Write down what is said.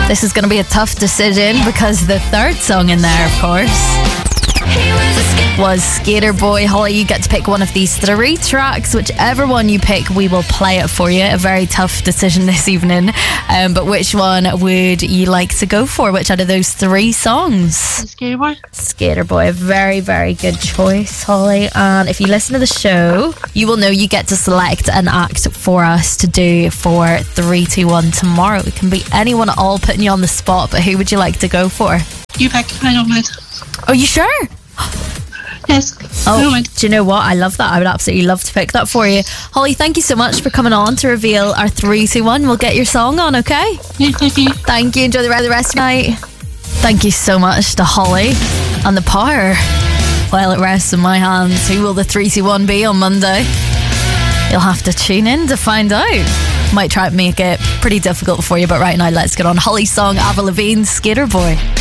This is going to be a tough decision because the third song in there, of course, was Skater Boy. Holly, you get to pick one of these 3 tracks. Whichever one you pick, we will play it for you. A very tough decision this evening. But which one would you like to go for? Which out of those 3 songs? Skater Boy. Skater Boy. A very, very good choice, Holly. And if you listen to the show, you will know you get to select an act for us to do for 3, 2, 1 tomorrow. It can be anyone at all, putting you on the spot, but who would you like to go for? You pick. I don't mind. Are you sure? Yes. Oh, do you know what? I love that. I would absolutely love to pick that for you. Holly, thank you so much for coming on to reveal our 3, 2, 1. We'll get your song on, okay? Yeah, thank you. Thank you. Enjoy the rest of the night. Thank you so much to Holly. And the power, while it rests in my hands, who will the 3, 2, 1 be on Monday? You'll have to tune in to find out. Might try to make it pretty difficult for you, but right now let's get on Holly's song, Avril Lavigne, Skater Boy.